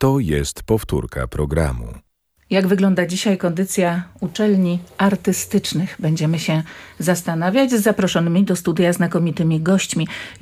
To jest powtórka programu. Jak wygląda dzisiaj kondycja uczelni artystycznych? Będziemy się zastanawiać z zaproszonymi do studia znakomitymi gośćmi.